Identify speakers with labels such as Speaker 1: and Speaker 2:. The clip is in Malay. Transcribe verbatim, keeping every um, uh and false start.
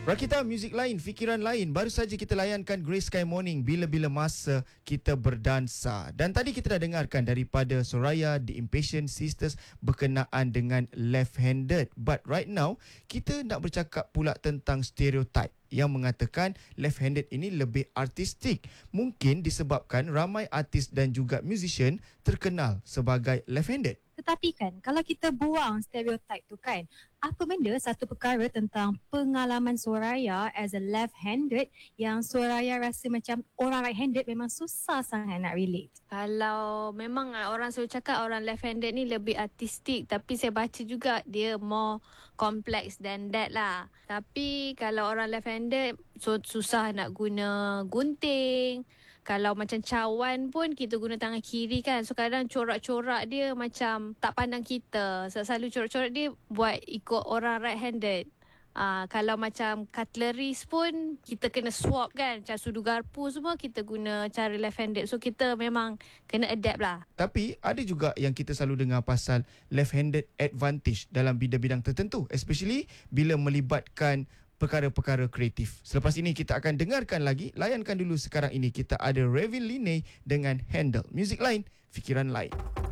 Speaker 1: Rakita, muzik lain, fikiran lain. Baru saja kita layankan Grey Sky Morning, bila-bila masa kita berdansa. Dan tadi kita dah dengarkan daripada Soraya, The Impatient Sisters berkenaan dengan left-handed. But right now, kita nak bercakap pula tentang stereotype yang mengatakan left-handed ini lebih artistik. Mungkin disebabkan ramai artis dan juga musician terkenal sebagai left-handed.
Speaker 2: Tetapi kan, kalau kita buang stereotype tu kan, apa benda satu perkara tentang pengalaman Soraya as a left-handed yang Soraya rasa macam orang right-handed memang susah sangat nak relate?
Speaker 3: Kalau memang orang selalu cakap orang left-handed ni lebih artistik, tapi saya baca juga dia more complex than that lah. Tapi kalau orang left-handed so, susah nak guna gunting. Kalau macam cawan pun kita guna tangan kiri kan. So kadang corak-corak dia macam tak pandang kita. So, selalu corak-corak dia buat ikut orang right-handed. Uh, kalau macam cutleries pun kita kena swap kan. Macam sudu garpu semua kita guna cara left-handed. So kita memang kena adapt lah.
Speaker 1: Tapi ada juga yang kita selalu dengar pasal left-handed advantage dalam bidang-bidang tertentu. Especially bila melibatkan perkara-perkara kreatif. Selepas ini kita akan dengarkan lagi. Layankan dulu sekarang ini kita ada Revin Linay dengan Handle. Muzik lain, fikiran lain.